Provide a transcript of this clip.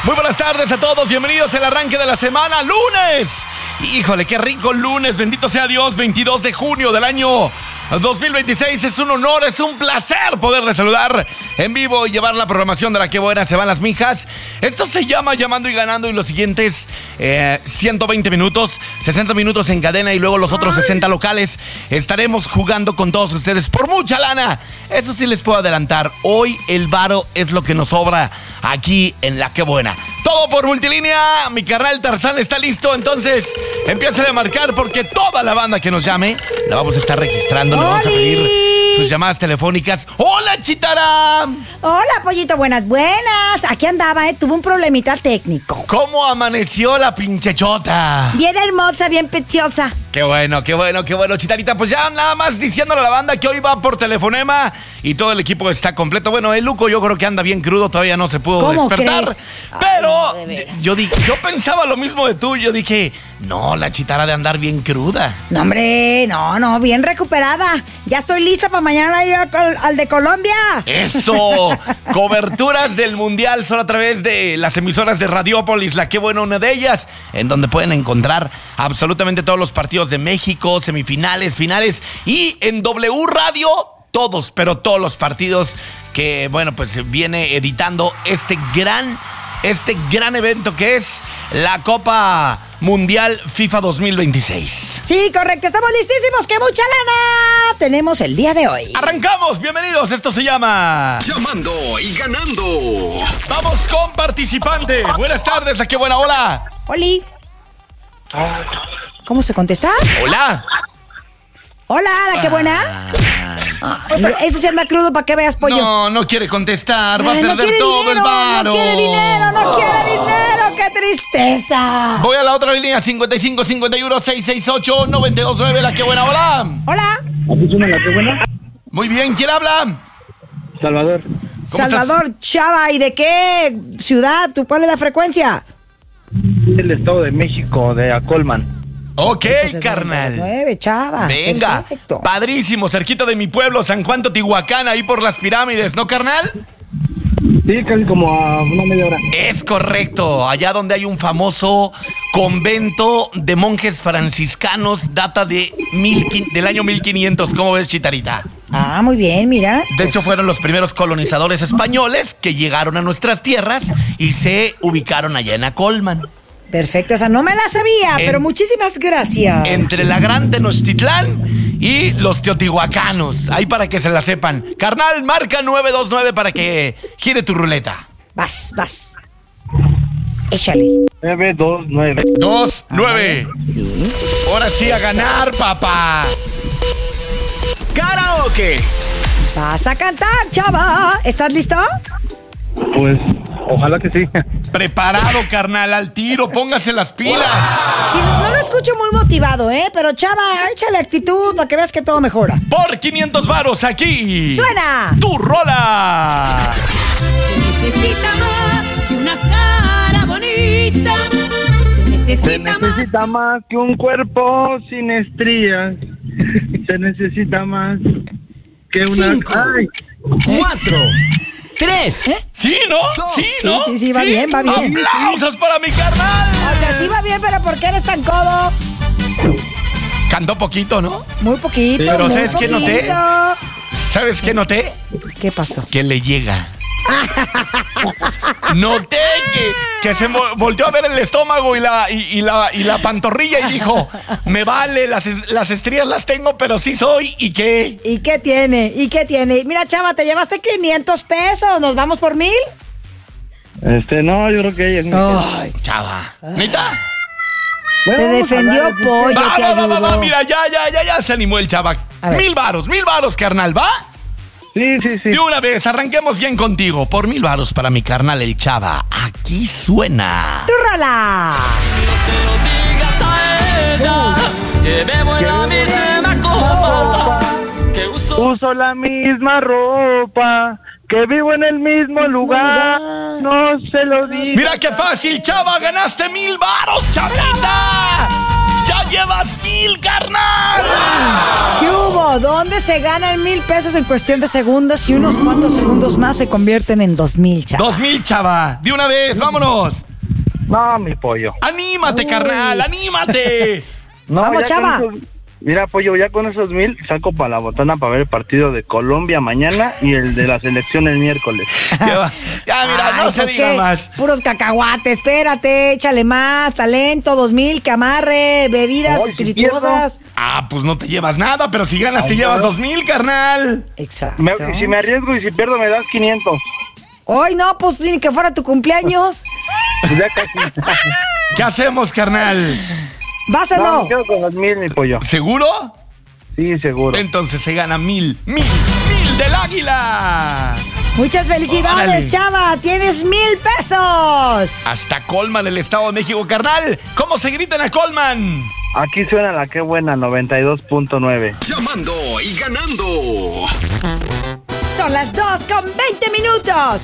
Muy buenas tardes a todos, bienvenidos al arranque de la semana, lunes. Híjole, qué rico lunes, bendito sea Dios, 22 de junio del año 2026. Es un honor, es un placer poderles saludar en vivo y llevar la programación de La Que Buena Se Van Las Mijas. Esto se llama Llamando y Ganando, y los siguientes 120 minutos, 60 minutos en cadena y luego los otros 60 locales. Estaremos jugando con todos ustedes por mucha lana. Eso sí les puedo adelantar, hoy el varo es lo que nos sobra aquí en La Que Buena. Todo por Multilínea, mi carnal Tarzán está listo, entonces empiecen a marcar porque toda la banda que nos llame la vamos a estar registrando, le vamos a pedir sus llamadas telefónicas. ¡Hola, Chitara! Hola, pollito, buenas. Aquí andaba, tuve un problemita técnico. ¿Cómo amaneció la pinchechota? Bien hermosa, bien preciosa. Qué bueno, Chitarita. Pues ya nada más diciéndole a la banda que hoy va por telefonema y todo el equipo está completo. Bueno, el Luco yo creo que anda bien crudo, todavía no se pudo despertar. ¿Crees? Pero yo pensaba lo mismo de tú. Yo dije, no, la Chitara de andar bien cruda. No, hombre, no, bien recuperada. Ya estoy lista para mañana ir al de Colombia. Eso, coberturas del Mundial son a través de las emisoras de Radiópolis, La Que Buena, una de ellas, en donde pueden encontrar absolutamente todos los partidos de México, semifinales, finales, y en W Radio todos, pero todos los partidos que, bueno, pues viene editando este gran evento que es la Copa Mundial FIFA 2026. Sí, correcto, estamos listísimos, que mucha lana tenemos el día de hoy. Arrancamos, bienvenidos, esto se llama Llamando y Ganando. Vamos con participante. Buenas tardes, La Que Buena, hola. Oli. ¿Cómo se contesta? Hola. Hola, La Que Buena. Eso se anda crudo para que veas, pollo. No quiere contestar, va a perder quiere todo dinero, el varo. No quiere dinero, qué tristeza. Voy a la otra línea, 55 51 668 929, La Que Buena, hola. Hola. ¿Aquí suena La Que Buena? Muy bien, ¿quién habla? Salvador. Salvador, estás? Chava, ¿y de qué ciudad? ¿Cuál es la frecuencia? El Estado de México, de Acolman. Ok, pues carnal. 9, Chava. Venga, perfecto. Padrísimo, cerquita de mi pueblo, San Juan Teotihuacán, ahí por las pirámides, ¿no, carnal? Sí, casi como a una media hora. Es correcto, allá donde hay un famoso convento de monjes franciscanos, data del año 1500, ¿cómo ves, Chitarita? Ah, muy bien, mira. De hecho, fueron los primeros colonizadores españoles que llegaron a nuestras tierras y se ubicaron allá en Acolman. Perfecto, esa no me la sabía, pero muchísimas gracias. Entre la Gran Tenochtitlán y los teotihuacanos, ahí para que se la sepan. Carnal, marca 929 para que gire tu ruleta. Vas. Échale. 929. 29. Sí. Ahora sí a ganar, papá. Karaoke. Vas a cantar, Chava. ¿Estás listo? Pues, ojalá que sí. Preparado, carnal, al tiro, póngase las pilas. Sí, no lo escucho muy motivado, pero Chava, échale actitud para que veas que todo mejora. Por 500 varos aquí. ¡Suena! ¡Tu rola! Se necesita más que una cara bonita. Se necesita más que un cuerpo sin estrías. Se necesita más que una... 5, 4, 3. ¿Sí, no? ¿Sí, no? Sí, va bien. ¡Aplausos para mi carnal! O sea, sí va bien, pero ¿por qué eres tan codo? Cantó poquito, ¿no? Muy poquito. Pero muy ¿sabes qué noté? poquito. ¿Sabes qué noté? ¿Qué pasó? Que le llega. Noté que se volteó a ver el estómago y la pantorrilla y dijo, me vale, las estrías las tengo, pero sí soy, ¿y qué? ¿Y qué tiene? Mira, Chava, te llevaste 500 pesos, ¿nos vamos por 1000? No, yo creo que ella... Ay, Chava, ¿neta? te defendió pollo, te ayudó. Va, mira, ya se animó el Chava. 1000 varos, carnal, ¿va? Sí. De una vez, arranquemos bien contigo. Por 1000 varos para mi carnal el Chava. Aquí suena. ¡Tu rola! Llevemos la misma copa. Que uso la misma ropa. Que vivo en el mismo lugar. No se lo digo. Mira qué fácil, Chava. Ganaste 1000 varos, Chavita. llevas 1,000, carnal. ¿Qué hubo? ¿Dónde se ganan 1,000 pesos en cuestión de segundos y unos cuantos segundos más se convierten en 2,000, chava? 2,000, chava. De una vez, vámonos. No, mi pollo. Anímate, carnal, anímate. No, Vamos, ya chava. con esos- mira, pollo, ya con esos 1,000 saco para la botana para ver el partido de Colombia mañana y el de la selección el miércoles. ¿Qué va? Ya, mira, Ay, no se pues diga qué, más. puros cacahuates, espérate, échale más, talento, 2,000, que amarre, bebidas Ay, si espirituosas. Ah, pues no te llevas nada, pero si ganas te llevas 2,000, carnal. Exacto. Si me arriesgo y si pierdo me das 500. Hoy no, pues ni que fuera tu cumpleaños. Pues ya casi. ¿Qué hacemos, carnal? ¿Vas o No, no? me quedo con los 1,000, mi pollo. ¿Seguro? Sí, seguro. Entonces se gana 1,000 del águila. Muchas felicidades, Órale. chava. Tienes 1,000 pesos. Hasta Colman, el Estado de México, carnal. ¿Cómo se gritan a Colman? Aquí suena la que buena, 92.9. Llamando y ganando. Son las 2:20.